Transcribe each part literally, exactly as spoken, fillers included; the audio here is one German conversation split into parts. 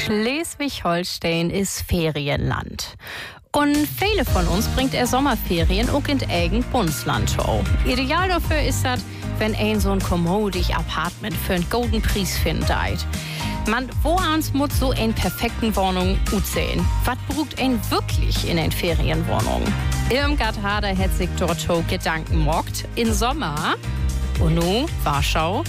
Schleswig-Holstein ist Ferienland. Und viele von uns bringt er Sommerferien auch in eigen Bundesland. Ideal dafür ist das, wenn ein so ein kommodig Apartment für einen guten Preis findet. Man, woans muss so eine perfekten Wohnung aussehen? Was braucht ein wirklich in eine Ferienwohnung? Irmgard Hader hat sich dort schon Gedanken gemacht. In Sommer, und nun Warschau,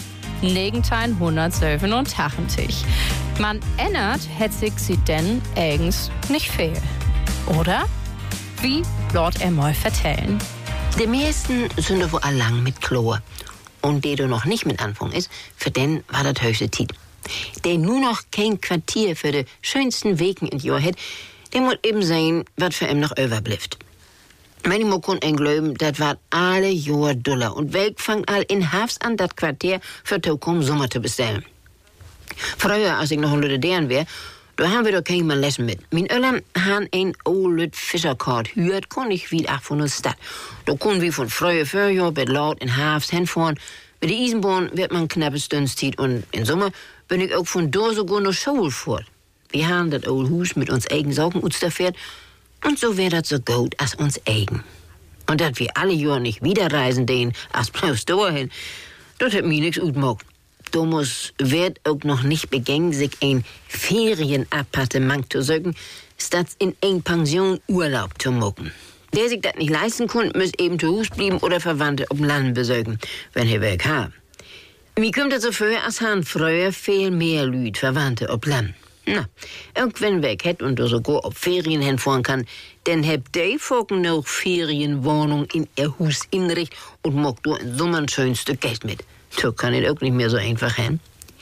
neunzehnhundertsiebenundachtzig. Man ändert, hat sich sie denn eigens nicht viel. Oder? Wie Lord er mal vertellen? Die meisten sind wohl allang mit Chlor. Und der du noch nicht mit Anfang ist, für den war das höchste Zeit. Der nur noch kein Quartier für die schönsten Wegen in Jahr hat, der muss eben sehen, was für ihm noch überbleibt. Manchmal kann ein glauben, das war alle Jahr Dollar. Und weg fangt all in Hafs an, das Quartier für Tokom Sommer zu bestellen. Früher, als ich noch ein Lüdedern wäre, da haben wir doch kein mal Lessen mit. Mein Öllern haben ein old Fischerkart hürt, kon ich wie ach von der Stadt. Da können wir von früher Frühjahr bis laut in Hafs hinfahren. Bei der Isenborn wird man knappe Stundszeit und im Sommer bin ich auch von da sogar noch Schule fort. Wir haben das old Hus mit uns eigen Saugen fährt und so wär das so gut als uns eigen. Und dass wir alle Jahr nicht wieder reisen den, als bloß dahin, das hat mir nix utmogt. Thomas wird auch noch nicht begängt, sich ein Ferienappartement zu suchen, statt in ein Pension Urlaub zu machen. Der sich das nicht leisten kann, muss eben zu Hause bleiben oder Verwandte auf dem Land besuchen, wenn er weg hat. Mir kommt das so vor, als haben früher viel mehr Leute Verwandte auf Land. Na, auch wenn weg hat und sogar auf Ferien hinfahren kann, dann habt die Folk noch Ferienwohnung in ihr Haus inricht und mag du im Sommer ein schönes Stück Geld mit. So kann es auch nicht mehr so einfach hin.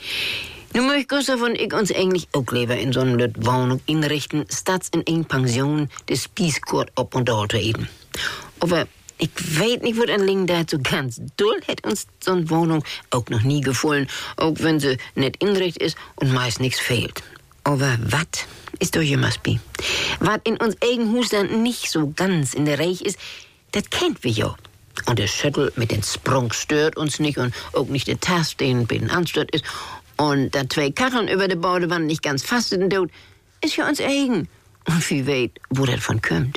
Nun möchte Gustav und ich uns eigentlich auch lieber in so einer Wohnung inrichten, statt in eine Pension des Spießkurt ob und da zu eben. Aber ich weiß nicht, wo das liegt, da so ganz doll hat uns so eine Wohnung auch noch nie gefallen, auch wenn sie nicht inrichtet ist und meist nichts fehlt. Aber was ist doch immer Spi? Was in uns eigen Haus dann nicht so ganz in der Reich ist, das kennt wir ja. Und der Schüttel mit dem Sprung stört uns nicht und auch nicht der Tast, den bei den anstört ist. Und da zwei Kacheln über der Baudewand nicht ganz fast sind, ist für uns eigen. Und wie weit, wo das von kommt.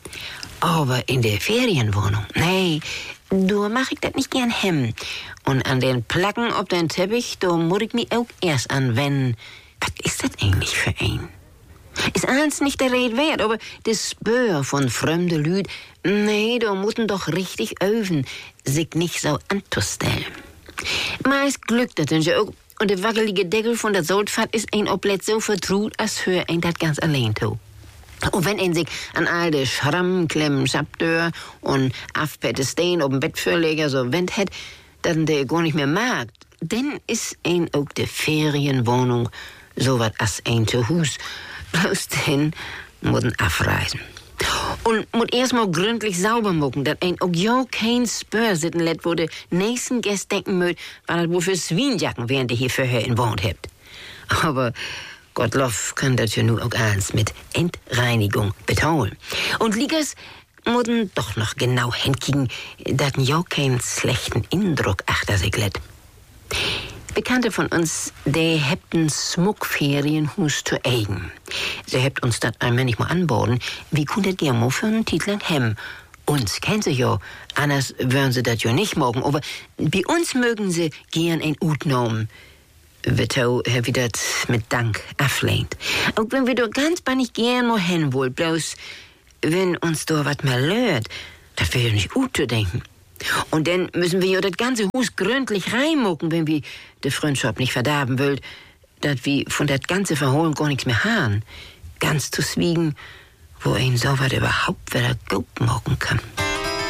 Aber in der Ferienwohnung, nee, da mach ich das nicht gern hem. Und an den Placken auf den Teppich, da muss ich mich auch erst anwenden. Was ist das eigentlich für ein? Ist eins nicht der Rede wert, aber das Spür von fremden Lüd, nee, da müssen doch richtig öfen, sich nicht so anzustellen. Meist glückt das ja auch, und der wackelige Deckel von der Soldfahrt ist ein Oblett so vertraut, als für ein das ganz allein to. Und wenn ein sich an all die Schramm, Klemmen, Schabdör und Afpette Stein auf dem Bettfürleger so wendet hat, dass der gar nicht mehr mag, dann ist ein auch die Ferienwohnung so was als ein zu Hus. Bloß dann muss man abreisen. Und muss erstmal gründlich sauber machen, dass ein auch ja kein Spür sitten lässt, wo der nächsten Gäste denken mögt, weil das wohl für Swienjacken, während ihr hier vorher in wohnt habt. Aber Gottlob kann das ja nur auch eins mit Entreinigung betonen. Und Liegers muss man doch noch genau hinkriegen, dass ja keinen schlechten Eindruck achter sich lässt. Bekannte von uns, die hätten Smuckferienhus zu eigen. Sie hebt uns das einmal nicht mal anboten. Wie konnte das gerne für einen Titel lang hem? Uns kennen sie ja, anders würden sie das ja nicht morgen. Aber bei uns mögen sie gern ein Utnomen. Wird auch wie das mit Dank ablehnt. Auch wenn wir doch ganz bannig gern mal hin wollen, bloß wenn uns da was mal lört, das wäre ja nicht gut zu denken. Und dann müssen wir ja das ganze Hus gründlich reinmucken, wenn wir die Freundschaft nicht verderben wollen, dass wir von das ganze Verholen gar nichts mehr haben. Ganz zu schwiegen, wo ein so was überhaupt wieder gut machen kann.